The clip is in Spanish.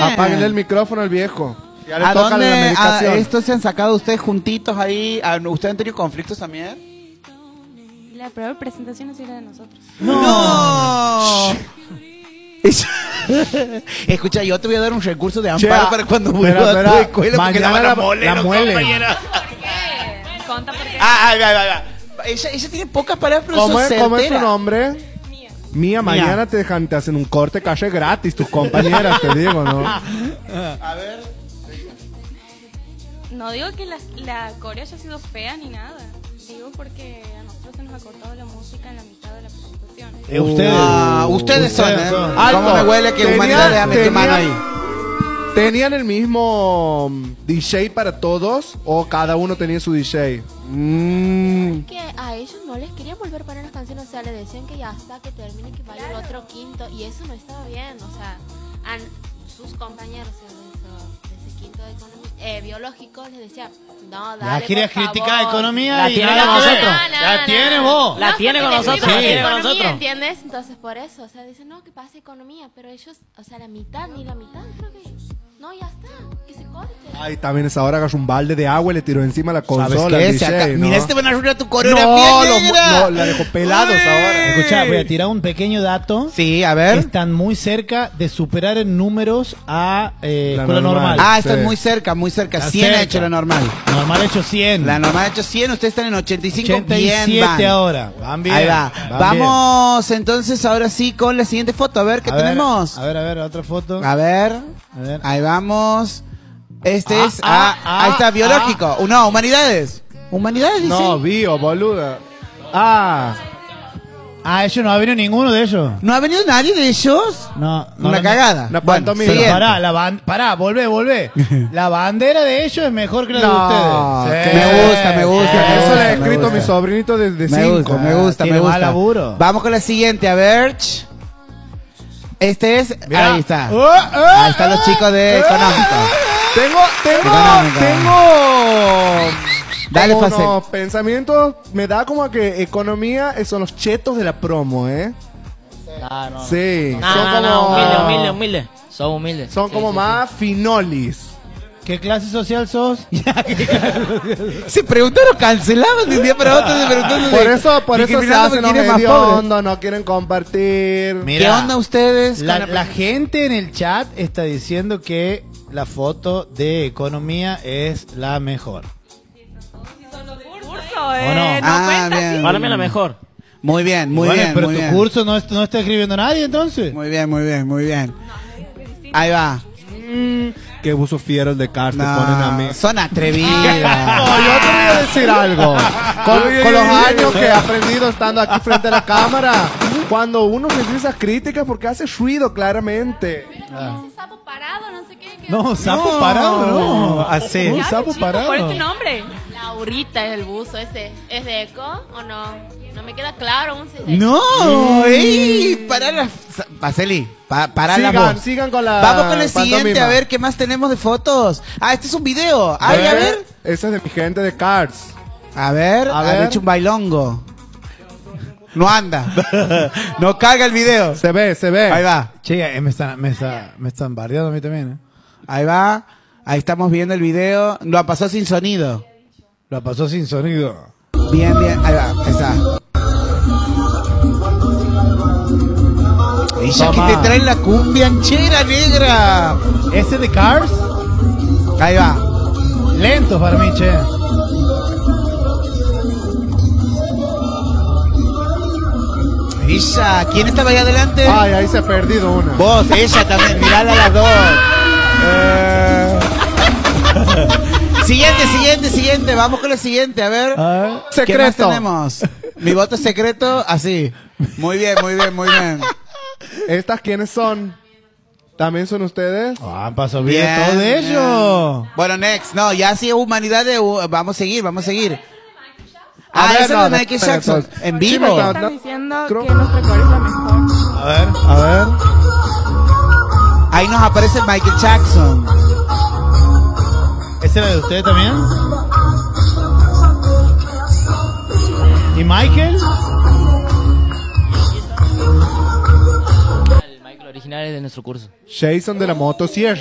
Apáguenle el micrófono al viejo. Ya le ¿A toca la dónde medicación. esto se han sacado ustedes juntitos ahí? ¿Ustedes han tenido conflictos también? La primera presentación no era de nosotros. ¡No! Escucha, yo te voy a dar un recurso de amparo para cuando vuelva a tu escuela porque la van a moler, compañera. Conta por qué. Ella tiene pocas palabras, pero ¿Cómo son es tu nombre? Mía, mañana te hacen un corte calle gratis, tus compañeras, te digo, ¿no? A ver. No digo que la coreo haya sido fea ni nada. Digo porque a nosotros se nos ha cortado la música en la mitad de la presentación. Ustedes son, ¿eh? Alto. ¿Cómo me huele que Humanidad le ha metido mano ahí? ¿Tenían el mismo DJ para todos o cada uno tenía su DJ? Que a ellos no les querían volver a poner las canciones, o sea, le decían que ya está, que termine, que vaya el otro quinto, y eso no estaba bien, o sea, sus compañeros de ese quinto de economía, biológico les decían, no, dale, la querías por criticar favor. economía la y tiene nada con que ver. nosotros. La tiene vos. La tiene con nosotros. Sí. La tiene con Economía, nosotros. ¿entiendes? Entonces por eso, o sea, dicen, no, que pase economía, pero ellos, o sea, la mitad, ni la mitad, creo que, no, ya está, que se corte. Ay, también esa hora agarró un balde de agua y le tiró encima la consola. ¿Sabes qué? al DJ, ¿no? Mira, este van a arruinar tu coreografía negra. No, la dejó pelados ahora. Escucha, voy a tirar un pequeño dato. Sí, a ver. Están muy cerca de superar en números a Escuela Normal. Están muy cerca, muy cerca. Está 100 cerca. ha hecho la normal. Normal ha hecho 100. La normal ha hecho 100, ustedes están en 85. 87 bien van. ahora. Van bien. Ahí va. Van Vamos entonces ahora sí con la siguiente foto. A ver, ¿qué tenemos? A ver, otra foto. A ver. Ahí vamos. Este es. Ahí está, biológico. No, humanidades. Humanidades, dice. No, bio, boluda. Ellos no ha venido ninguno de ellos. ¿No ha venido nadie de ellos? No. Una cagada. Una Bueno, pantomima. siguiente. Pará, volvé. La bandera de ellos es mejor que la No, de ustedes. Me gusta. Eso le he escrito a mi sobrinito desde 5. Me gusta. Tiene más laburo. Vamos con la siguiente, a ver. Este es. Mirá. Ahí está. Ahí están los chicos de Económico. Tengo Dale, como Facel. unos pensamientos. Me da como que economía son los chetos de la promo, ¿eh? No. Sí. Humilde. Son humildes. Son como más finolis. ¿Qué clase social sos? Se preguntaron, cancelaban de un día para otro. Se preguntaron Por eso se hacen los más pobres. hediondos, no quieren compartir. Mira, ¿Qué onda ustedes? La gente en el chat está diciendo que la foto de economía es la mejor. ¿O no? Bien. Para mí es la mejor. Muy bien, muy Bueno, bien. pero muy tu bien. curso no está escribiendo nadie entonces. Muy bien. Ahí va. Qué buzo fiero el de Cars te No, ponen a mí. son atrevidos. No, yo te voy a decir algo. Con los años que he aprendido estando aquí frente a la cámara, cuando uno recibe esas críticas porque hace ruido claramente. Sapo parado, no sé qué. No, sapo parado, no. Así. Un sapo parado. ¿Cuál es tu nombre? Laurita es el buzo ese. ¿Es de eco o no? No me queda claro aún si es de No, para la. Paceli, para la voz. Sigan con la. Vamos con el siguiente, pantomima. a ver qué más tenemos de fotos. Este es un video. Ay, a ver. Ese es de mi gente de Cars. A ver. Han hecho un bailongo. No anda. No carga el video. Se ve. Ahí va. Che, me están bardeando a mí también, Ahí va. Ahí estamos viendo el video. Lo pasó sin sonido. Lo pasó sin sonido. Bien. Ahí va. Ahí está. Ella que te trae la cumbia anchera negra. ¿Ese de Cars? Ahí va. Lentos para mí, che. Ella, ¿quién estaba ahí adelante? Ay, ahí se ha perdido una. Vos, ella también, mirala a las dos. Siguiente, vamos con la siguiente, a ver. ¿Qué más Secreto. tenemos? Mi voto es secreto, así. Muy bien. ¿Estas quiénes son? ¿También son ustedes? Han pasado bien todo de ellos. Bueno, next. No, ya sí, humanidad de... vamos a seguir. A ver, esa no, es de Michael espera, Jackson. entonces. En Sí, vivo. me está- Están diciendo que nuestra coreo es la mejor. A ver. Ahí nos aparece Michael Jackson. ¿Ese era de ustedes también? ¿Y Michael? El Michael original es de nuestro curso. Jason de la motosierra.